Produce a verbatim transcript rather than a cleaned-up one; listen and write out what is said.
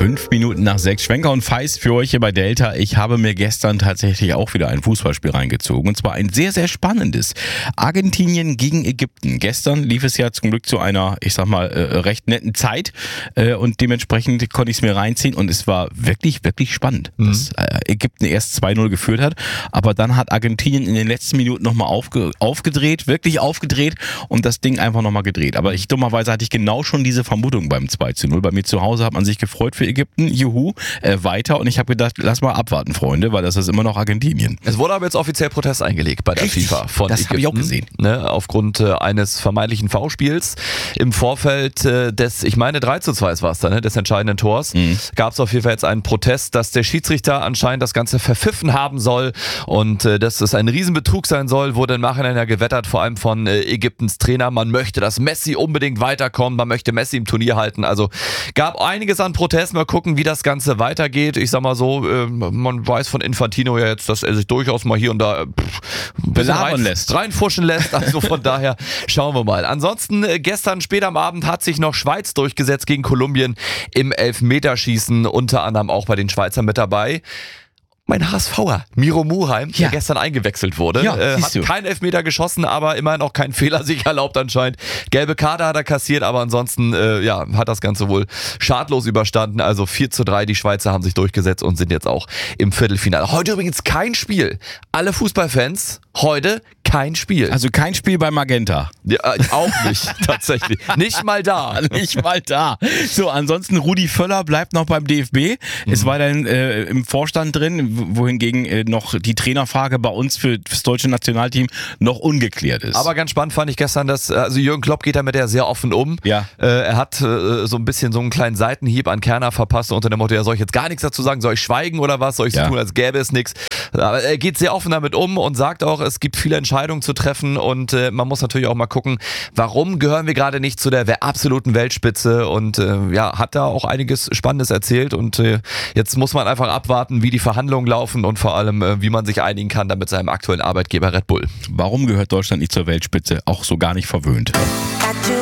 Fünf Minuten nach sechs. Schwenker und Feist für euch hier bei Delta. Ich habe mir gestern tatsächlich auch wieder ein Fußballspiel reingezogen. Und zwar ein sehr, sehr spannendes. Argentinien gegen Ägypten. Gestern lief es ja zum Glück zu einer, ich sag mal, äh, recht netten Zeit. Äh, und dementsprechend konnte ich es mir reinziehen. Und es war wirklich, wirklich spannend, mhm. dass äh, Ägypten erst zwei null geführt hat. Aber dann hat Argentinien in den letzten Minuten nochmal aufge, aufgedreht, wirklich aufgedreht und das Ding einfach nochmal gedreht. Aber ich dummerweise hatte ich genau schon diese Vermutung beim zwei zu null. Bei mir zu Hause hat man sich gefreut für Ägypten, juhu, äh, weiter. Und ich habe gedacht, lass mal abwarten, Freunde, weil das ist immer noch Argentinien. Es wurde aber jetzt offiziell Protest eingelegt bei der Richtig, FIFA von das habe ich auch gesehen. Ne, aufgrund äh, eines vermeintlichen Foulspiels im Vorfeld äh, des, ich meine drei zu zwei war es da, ne, des entscheidenden Tors, mhm. gab es auf jeden Fall jetzt einen Protest, dass der Schiedsrichter anscheinend das Ganze verpfiffen haben soll und äh, dass es ein Riesenbetrug sein soll, wurde im Nachhinein ja gewettert, vor allem von äh, Ägyptens Trainer. Man möchte, dass Messi unbedingt weiterkommt, man möchte Messi im Turnier halten. Also gab einiges an Protest. Mal gucken, wie das Ganze weitergeht. Ich sag mal so, äh, man weiß von Infantino ja jetzt, dass er sich durchaus mal hier und da pff, belabern rein, lässt. reinfuschen lässt. Also von daher schauen wir mal. Ansonsten äh, gestern spät am Abend hat sich noch Schweiz durchgesetzt gegen Kolumbien im Elfmeterschießen, unter anderem auch bei den Schweizern mit dabei. Mein HSVer, Miro Muheim, ja. der gestern eingewechselt wurde, ja, äh, hat keinen Elfmeter geschossen, aber immerhin auch keinen Fehler sich erlaubt anscheinend. Gelbe Karte hat er kassiert, aber ansonsten äh, ja, hat das Ganze wohl schadlos überstanden. Also vier zu drei, die Schweizer haben sich durchgesetzt und sind jetzt auch im Viertelfinale. Heute übrigens kein Spiel. Alle Fußballfans, heute kein Spiel. Also kein Spiel bei Magenta. Ja, auch nicht, tatsächlich. Nicht mal da. Nicht mal da. So, ansonsten Rudi Völler bleibt noch beim D F B. Mhm. Ist weiterhin äh, im Vorstand drin, wohingegen äh, noch die Trainerfrage bei uns für das deutsche Nationalteam noch ungeklärt ist. Aber ganz spannend fand ich gestern, dass also Jürgen Klopp geht damit ja sehr offen um. Ja. Äh, er hat äh, so ein bisschen so einen kleinen Seitenhieb an Kerner verpasst unter dem Motto, ja, soll ich jetzt gar nichts dazu sagen, soll ich schweigen oder was, soll ich ja. so tun, als gäbe es nichts. Aber er geht sehr offen damit um und sagt auch, es gibt viele Entscheidungen zu treffen und äh, man muss natürlich auch mal gucken, warum gehören wir gerade nicht zu der absoluten Weltspitze und äh, ja, hat da auch einiges Spannendes erzählt und äh, jetzt muss man einfach abwarten, wie die Verhandlungen laufen und vor allem, äh, wie man sich einigen kann dann mit seinem aktuellen Arbeitgeber Red Bull. Warum gehört Deutschland nicht zur Weltspitze? Auch so gar nicht verwöhnt.